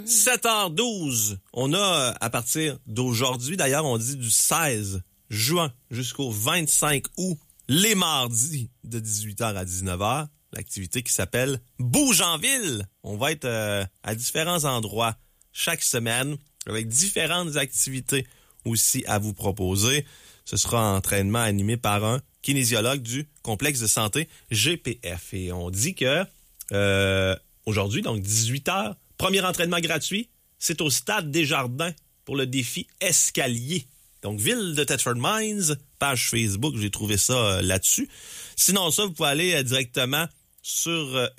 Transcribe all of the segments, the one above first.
7h12. On a, à partir d'aujourd'hui, d'ailleurs, on dit du 16 juin jusqu'au 25 août, les mardis de 18h à 19h, l'activité qui s'appelle Bouge en ville. On va être à différents endroits chaque semaine avec différentes activités aussi à vous proposer. Ce sera un entraînement animé par un kinésiologue du complexe de santé GPF. Et on dit que aujourd'hui, donc 18h, premier entraînement gratuit, c'est au Stade Desjardins pour le défi escalier. Donc, Ville de Thetford Mines, page Facebook, j'ai trouvé ça là-dessus. Sinon, ça, vous pouvez aller directement sur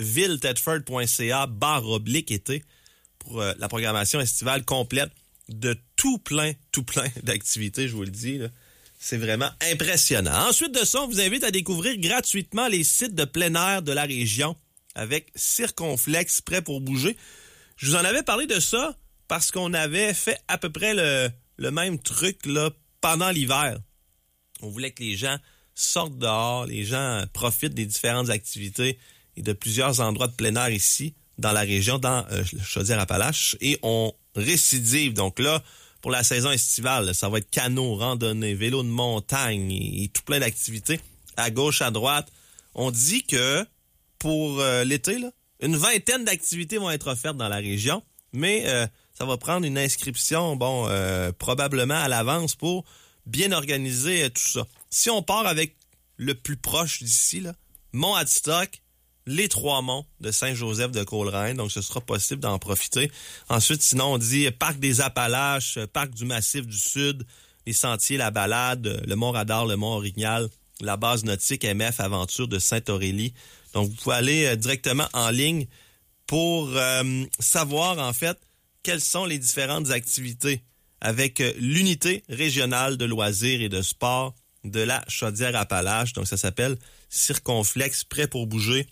villethetford.ca/été pour la programmation estivale complète de tout plein d'activités, je vous le dis, là. C'est vraiment impressionnant. Ensuite de ça, on vous invite à découvrir gratuitement les sites de plein air de la région avec Circonflex, prêt pour bouger. Je vous en avais parlé de ça parce qu'on avait fait à peu près le même truc là pendant l'hiver. On voulait que les gens sortent dehors, les gens profitent des différentes activités et de plusieurs endroits de plein air ici, dans la région, dans Chaudière-Appalaches, et on récidive. Donc là, pour la saison estivale, ça va être canot, randonnée, vélo de montagne et tout plein d'activités à gauche, à droite. On dit que pour l'été, là, une vingtaine d'activités vont être offertes dans la région, mais ça va prendre une inscription, probablement à l'avance pour bien organiser tout ça. Si on part avec le plus proche d'ici, là, Mont-Adstock, les Trois-Monts de Saint-Joseph de Coleraine, donc ce sera possible d'en profiter. Ensuite, sinon, on dit Parc des Appalaches, Parc du Massif du Sud, les Sentiers, la Balade, le Mont-Radar, le Mont-Orignal, la base nautique MF Aventure de Sainte-Aurélie. Donc, vous pouvez aller directement en ligne pour savoir, en fait, quelles sont les différentes activités avec l'unité régionale de loisirs et de sport de la Chaudière-Appalaches. Donc, ça s'appelle Circonflex, prêt pour bouger,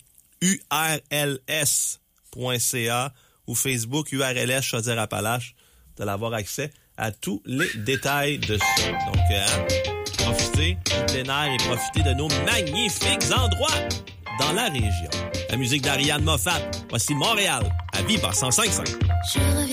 urls.ca ou Facebook URLS Chaudière-Appalaches. Vous allez avoir accès à tous les détails de ça. Donc, profitez du plein air et profitez de nos magnifiques endroits dans la région. La musique d'Ariane Moffat. Voici Montréal à Viva 105.5.